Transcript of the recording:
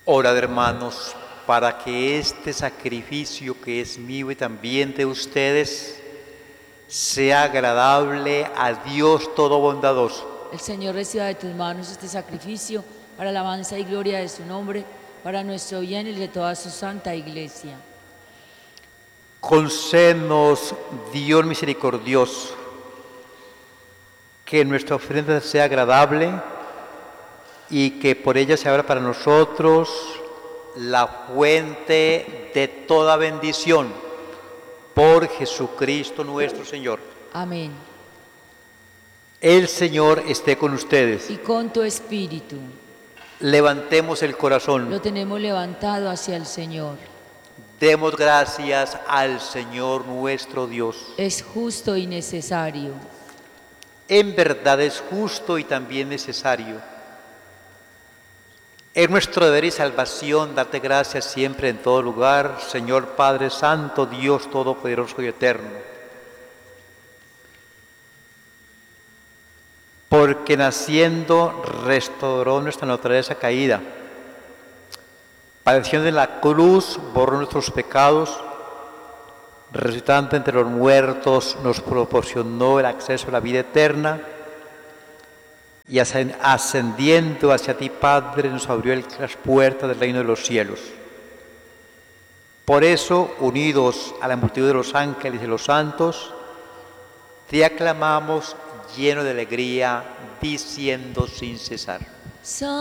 Orad, hermanos, para que este sacrificio que es mío y también de ustedes sea agradable a Dios todo bondadoso. El Señor reciba de tus manos este sacrificio para la alabanza y gloria de su nombre, para nuestro bien y el de toda su santa Iglesia. Concédenos, Dios misericordioso, que nuestra ofrenda sea agradable y que por ella se abra para nosotros la fuente de toda bendición, por Jesucristo nuestro Señor. Amén. El Señor esté con ustedes. Y con tu espíritu. Levantemos el corazón. Lo tenemos levantado hacia el Señor. Demos gracias al Señor nuestro Dios. Es justo y necesario. En verdad es justo y también necesario. Es nuestro deber y salvación darte gracias siempre en todo lugar, Señor Padre Santo, Dios Todopoderoso y Eterno. Porque naciendo restauró nuestra naturaleza caída. Padeciendo en la cruz, borró nuestros pecados. Resucitando entre los muertos, nos proporcionó el acceso a la vida eterna. Y ascendiendo hacia ti, Padre, nos abrió las puertas del reino de los cielos. Por eso, unidos a la multitud de los ángeles y de los santos, te aclamamos lleno de alegría, diciendo sin cesar: